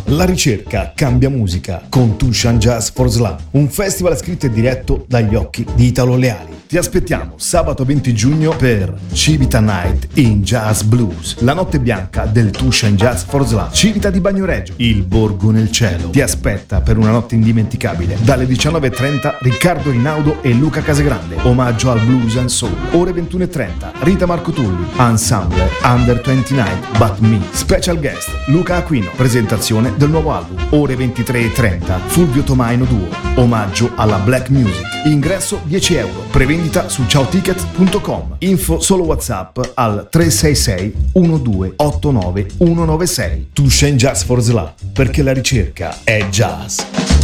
La ricerca cambia musica con Tushan Jazz for Slam, un festival scritto e diretto dagli occhi di Italo Leali. Ti aspettiamo sabato 20 giugno per Civita Night in Jazz Blues, la notte bianca del Tushan Jazz for Slam. Civita di Bagnoregio, il borgo nel cielo, ti aspetta per una notte indimenticabile. Dalle 19.30 Riccardo Rinaudo e Luca Casagrande, omaggio al blues and soul. Ore 21.30 Rita Marco Tulli, Ensemble Under 29 But Me, special guest Luca Aquino, presentazione del nuovo album. Ore 23.30 Fulvio Tomaino Duo, omaggio alla black music. Ingresso 10 euro, prevendita su ciaoticket.com. Info solo WhatsApp al 366 1289 196. Tushan Jazz for Slam, perché la ricerca è jazz.